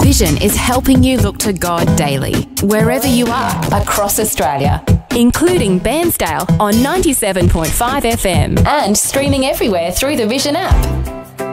Vision is helping you look to God daily, wherever you are across Australia, including Bairnsdale on 97.5 FM and streaming everywhere through the Vision app.